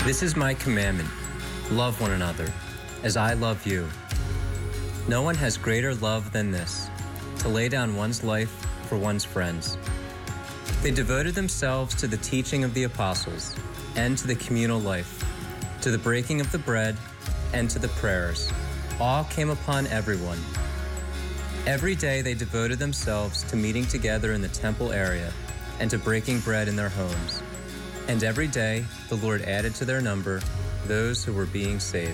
This is my commandment, love one another, as I love you. No one has greater love than this, to lay down one's life for one's friends. They devoted themselves to the teaching of the apostles, and to the communal life, to the breaking of the bread, and to the prayers. All came upon everyone. Every day they devoted themselves to meeting together in the temple area, and to breaking bread in their homes. And every day the Lord added to their number those who were being saved.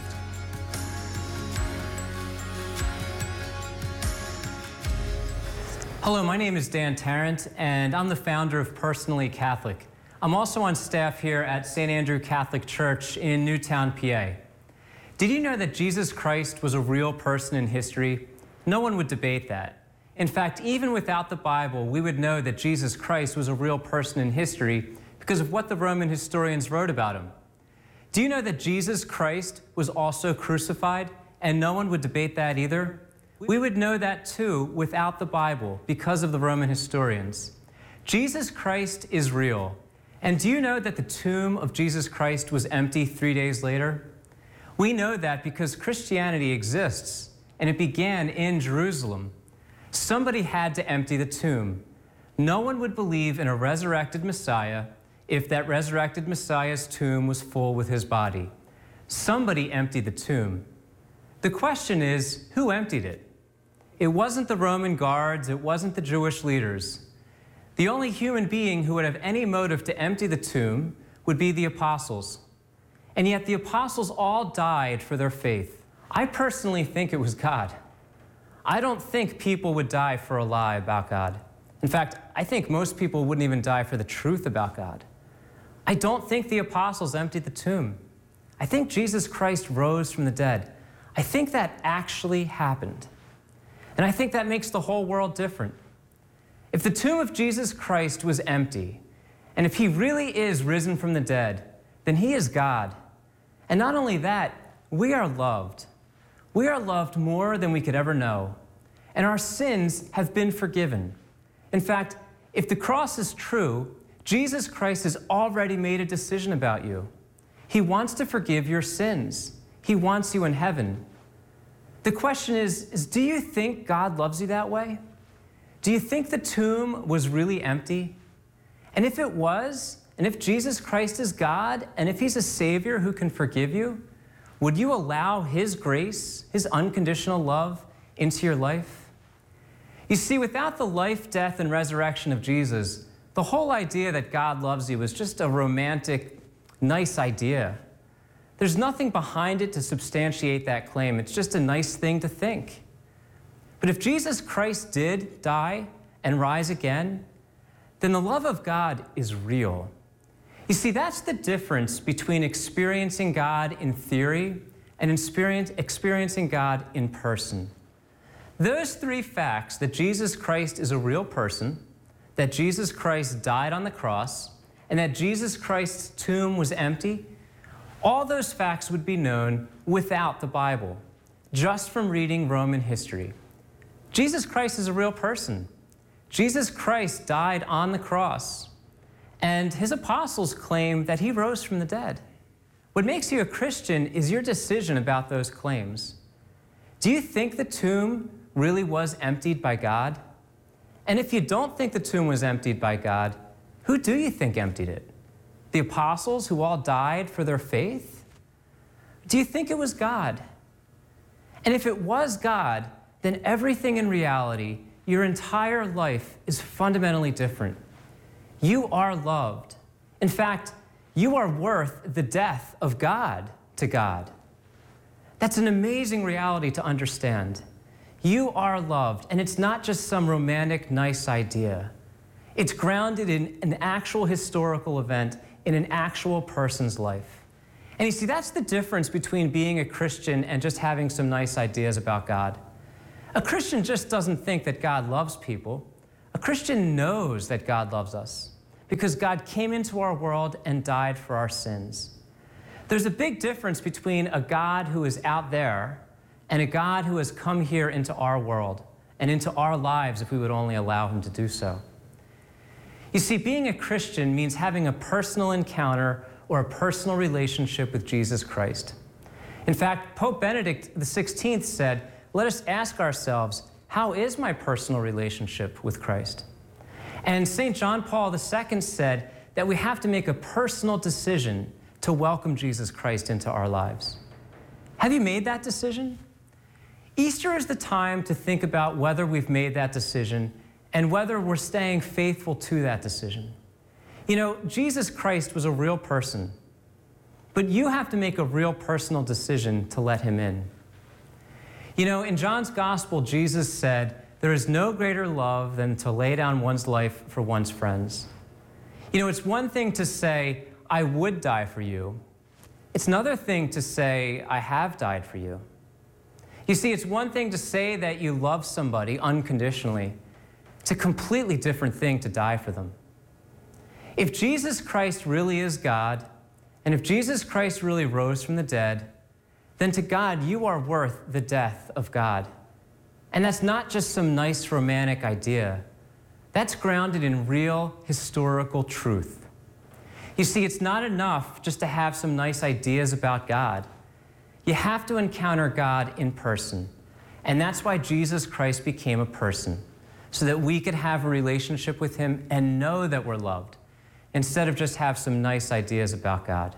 Hello, my name is Dan Tarrant, and I'm the founder of Personally Catholic. I'm also on staff here at St. Andrew Catholic Church in Newtown, PA. Did you know that Jesus Christ was a real person in history? No one would debate that. In fact, even without the Bible, we would know that Jesus Christ was a real person in history because of what the Roman historians wrote about him. Do you know that Jesus Christ was also crucified, and no one would debate that either? We would know that too without the Bible because of the Roman historians. Jesus Christ is real. And do you know that the tomb of Jesus Christ was empty 3 days later? We know that because Christianity exists, and it began in Jerusalem. Somebody had to empty the tomb. No one would believe in a resurrected Messiah if that resurrected Messiah's tomb was full with his body. Somebody emptied the tomb. The question is, who emptied it? It wasn't the Roman guards, it wasn't the Jewish leaders. The only human being who would have any motive to empty the tomb would be the apostles. And yet the apostles all died for their faith. I personally think it was God. I don't think people would die for a lie about God. In fact, I think most people wouldn't even die for the truth about God. I don't think the apostles emptied the tomb. I think Jesus Christ rose from the dead. I think that actually happened. And I think that makes the whole world different. If the tomb of Jesus Christ was empty, and if he really is risen from the dead, then he is God. And not only that, we are loved. We are loved more than we could ever know. And our sins have been forgiven. In fact, if the cross is true, Jesus Christ has already made a decision about you. He wants to forgive your sins. He wants you in heaven. The question is do you think God loves you that way? Do you think the tomb was really empty? And if it was, and if Jesus Christ is God, and if he's a Savior who can forgive you, would you allow his grace, his unconditional love into your life? You see, without the life, death, and resurrection of Jesus, the whole idea that God loves you is just a romantic, nice idea. There's nothing behind it to substantiate that claim. It's just a nice thing to think. But if Jesus Christ did die and rise again, then the love of God is real. You see, that's the difference between experiencing God in theory and experiencing God in person. Those three facts, that Jesus Christ is a real person, that Jesus Christ died on the cross, and that Jesus Christ's tomb was empty, all those facts would be known without the Bible, just from reading Roman history. Jesus Christ is a real person. Jesus Christ died on the cross, and his apostles claim that he rose from the dead. What makes you a Christian is your decision about those claims. Do you think the tomb really was emptied by God? And if you don't think the tomb was emptied by God, who do you think emptied it? The apostles who all died for their faith? Do you think it was God? And if it was God, then everything in reality, your entire life, is fundamentally different. You are loved. In fact, you are worth the death of God to God. That's an amazing reality to understand. You are loved, and it's not just some romantic, nice idea. It's grounded in an actual historical event in an actual person's life. And you see, that's the difference between being a Christian and just having some nice ideas about God. A Christian just doesn't think that God loves people. A Christian knows that God loves us because God came into our world and died for our sins. There's a big difference between a God who is out there and a God who has come here into our world and into our lives if we would only allow him to do so. You see, being a Christian means having a personal encounter or a personal relationship with Jesus Christ. In fact, Pope Benedict XVI said, "Let us ask ourselves, how is my personal relationship with Christ?" And St. John Paul II said that we have to make a personal decision to welcome Jesus Christ into our lives. Have you made that decision? Easter is the time to think about whether we've made that decision and whether we're staying faithful to that decision. You know, Jesus Christ was a real person, but you have to make a real personal decision to let him in. You know, in John's Gospel, Jesus said, "There is no greater love than to lay down one's life for one's friends." You know, it's one thing to say, "I would die for you." It's another thing to say, "I have died for you." You see, it's one thing to say that you love somebody unconditionally. It's a completely different thing to die for them. If Jesus Christ really is God, and if Jesus Christ really rose from the dead, then to God, you are worth the death of God. And that's not just some nice romantic idea. That's grounded in real historical truth. You see, it's not enough just to have some nice ideas about God. You have to encounter God in person. And that's why Jesus Christ became a person, so that we could have a relationship with him and know that we're loved, instead of just have some nice ideas about God.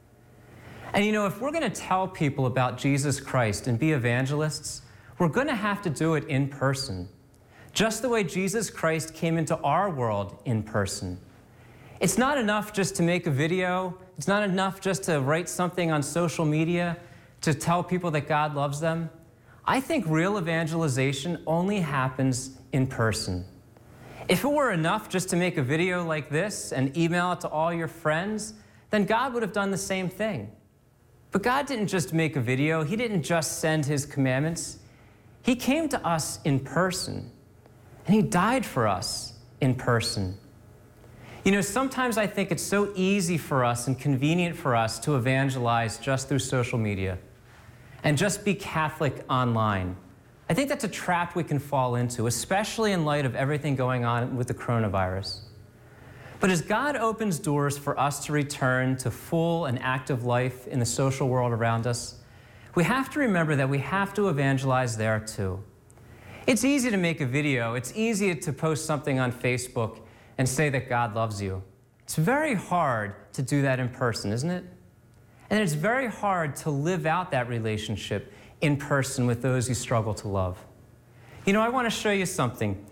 And you know, if we're going to tell people about Jesus Christ and be evangelists, we're going to have to do it in person, just the way Jesus Christ came into our world in person. It's not enough just to make a video. It's not enough just to write something on social media to tell people that God loves them. I think real evangelization only happens in person. If it were enough just to make a video like this and email it to all your friends, then God would have done the same thing. But God didn't just make a video. He didn't just send his commandments. He came to us in person, and he died for us in person. You know, sometimes I think it's so easy for us and convenient for us to evangelize just through social media and just be Catholic online. I think that's a trap we can fall into, especially in light of everything going on with the coronavirus. But as God opens doors for us to return to full and active life in the social world around us, we have to remember that we have to evangelize there too. It's easy to make a video. It's easy to post something on Facebook and say that God loves you. It's very hard to do that in person, isn't it? And it's very hard to live out that relationship in person with those you struggle to love. You know, I want to show you something.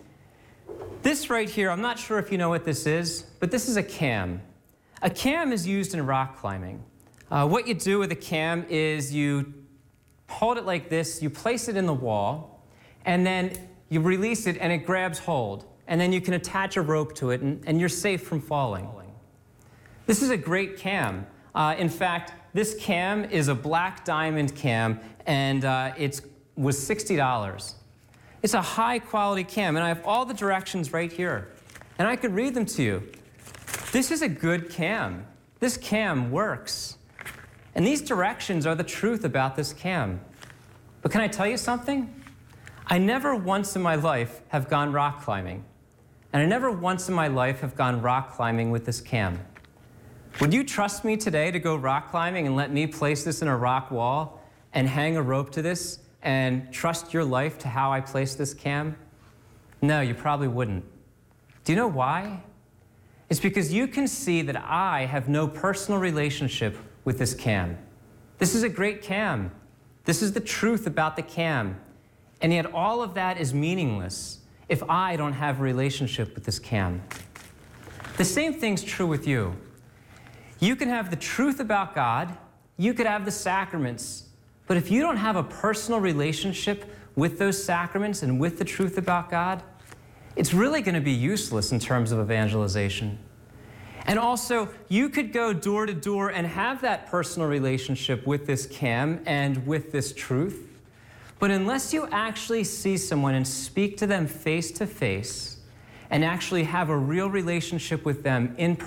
This right here, I'm not sure if you know what this is, but this is a cam. A cam is used in rock climbing. What you do with a cam is you hold it like this, you place it in the wall, and then you release it and it grabs hold. And then you can attach a rope to it and you're safe from falling. This is a great cam. In fact, this cam is a black diamond cam, and it was $60. It's a high quality cam, and I have all the directions right here. And I could read them to you. This is a good cam. This cam works. And these directions are the truth about this cam. But can I tell you something? I never once in my life have gone rock climbing. And I never once in my life have gone rock climbing with this cam. Would you trust me today to go rock climbing and let me place this in a rock wall and hang a rope to this and trust your life to how I place this cam? No, you probably wouldn't. Do you know why? It's because you can see that I have no personal relationship with this cam. This is a great cam. This is the truth about the cam. And yet all of that is meaningless if I don't have a relationship with this cam. The same thing's true with you. You can have the truth about God, you could have the sacraments, but if you don't have a personal relationship with those sacraments and with the truth about God, it's really going to be useless in terms of evangelization. And also, you could go door to door and have that personal relationship with this cam and with this truth, but unless you actually see someone and speak to them face to face and actually have a real relationship with them in person,